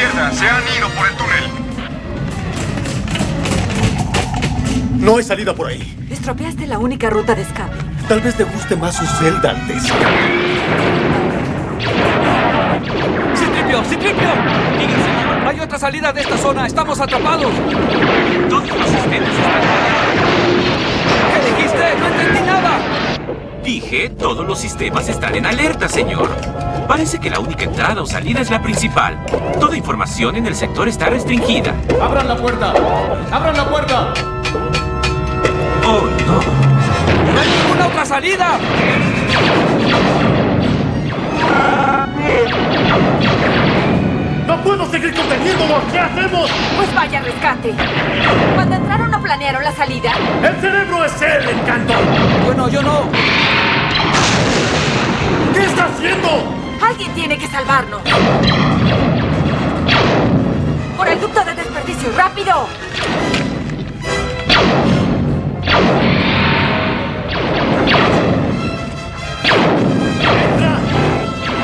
izquierda. Se han ido por el túnel. No hay salida por ahí. Estropeaste la única ruta de escape. Tal vez le guste más su celda, Alteza. ¡Citripio! ¡Citripio! Diga, señor. Hay otra salida de esta zona. ¡Estamos atrapados! Todos los sistemas están... ¿Qué dijiste? ¡No entendí nada! Dije, todos los sistemas están en alerta, señor. Parece que la única entrada o salida es la principal. Toda información en el sector está restringida. ¡Abran la puerta! ¡Abran la puerta! ¡Oh, no! ¡No hay ninguna otra salida! ¡No puedo seguir conteniéndolo! ¿Qué hacemos? Pues vaya rescate. Cuando entraron no planearon la salida. ¡El cerebro es él, Encanto! Bueno, yo no. ¿Qué está haciendo? Alguien tiene que salvarnos. Por el ducto de desperdicio, rápido.